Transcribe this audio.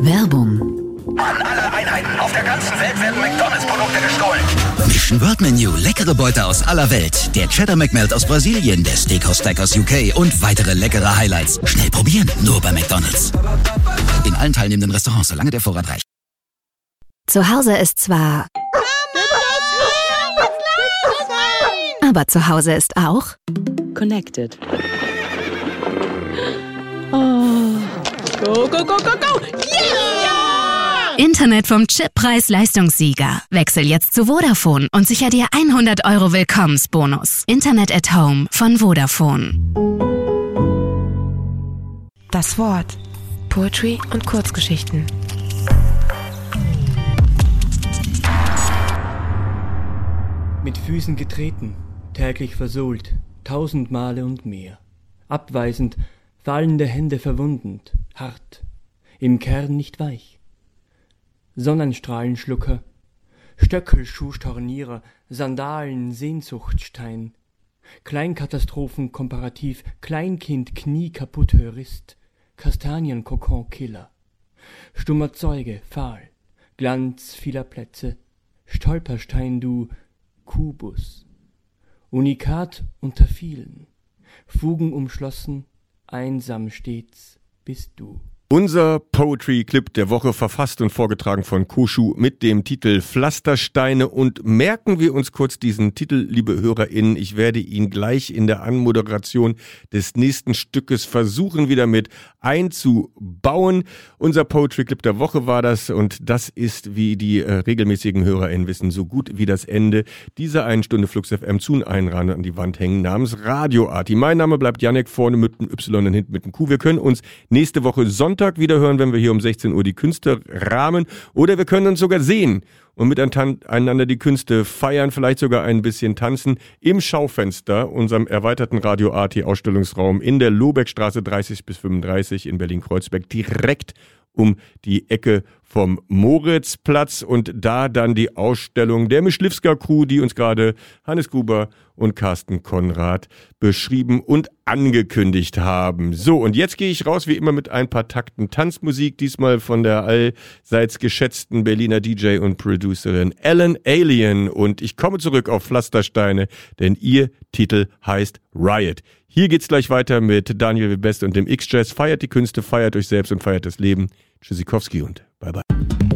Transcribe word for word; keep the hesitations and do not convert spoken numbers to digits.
Werbung. An alle Einheiten auf der ganzen Welt werden McDonalds-Produkte gestohlen. Mission Word Menu, leckere Beute aus aller Welt. Der Cheddar McMelt aus Brasilien, der Steakhouse Stack aus U K und weitere leckere Highlights. Schnell probieren, nur bei McDonalds. In allen teilnehmenden Restaurants, solange der Vorrat reicht. Zu Hause ist zwar... Aber zu Hause ist auch... Connected. Oh. Go, go, go, go, go! Yeah! Internet vom Chip-Preis-Leistungssieger. Wechsel jetzt zu Vodafone und sicher dir hundert Euro Willkommensbonus. Internet at Home von Vodafone. Das Wort. Poetry und Kurzgeschichten. Mit Füßen getreten, täglich versohlt, tausend Male und mehr. Abweisend, fallende Hände verwundend, hart, im Kern nicht weich. Sonnenstrahlenschlucker, Stöckelschuhstornierer, Sandalen, Sehnsuchtstein, Kleinkatastrophen komparativ, Kleinkind, Knie kaputt Hörist, Kastanienkokon-Killer, stummer Zeuge, fahl, Glanz vieler Plätze, Stolperstein du, Kubus, Unikat unter vielen, Fugen umschlossen, einsam stets bist du. Unser Poetry-Clip der Woche, verfasst und vorgetragen von Koshu mit dem Titel Pflastersteine. Und merken wir uns kurz diesen Titel, liebe HörerInnen. Ich werde ihn gleich in der Anmoderation des nächsten Stückes versuchen, wieder mit einzubauen. Unser Poetry-Clip der Woche war das, und das ist, wie die äh, regelmäßigen HörerInnen wissen, so gut wie das Ende dieser einen Stunde Flux F M zu einen Rand an die Wand hängen namens Radio Arti. Mein Name bleibt Janek, vorne mit dem Y und hinten mit dem Q. Wir können uns nächste Woche Sonntag wieder hören, wenn wir hier um sechzehn Uhr die Künste rahmen, oder wir können uns sogar sehen und miteinander die Künste feiern, vielleicht sogar ein bisschen tanzen im Schaufenster, unserem erweiterten Radio Arti Ausstellungsraum in der Lobeckstraße dreißig bis fünfunddreißig in Berlin-Kreuzberg, direkt um die Ecke vom Moritzplatz, und da dann die Ausstellung der Mischlivska-Crew, die uns gerade Hannes Gruber und Carsten Konrad beschrieben und angekündigt haben. So, und jetzt gehe ich raus, wie immer, mit ein paar Takten Tanzmusik, diesmal von der allseits geschätzten Berliner D J und Producerin Ellen Alien, und ich komme zurück auf Pflastersteine, denn ihr Titel heißt Riot. Hier geht's gleich weiter mit Daniel Webest und dem X-Jazz. Feiert die Künste, feiert euch selbst und feiert das Leben. Tschüssikowski und bye bye.